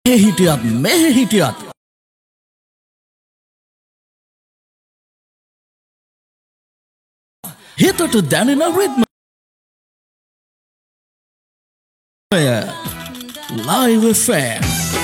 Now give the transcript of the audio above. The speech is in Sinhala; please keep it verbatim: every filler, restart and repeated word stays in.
මේ හිටියත් මේ හිටියත් හිතට දැනෙන රිද්ම Live F M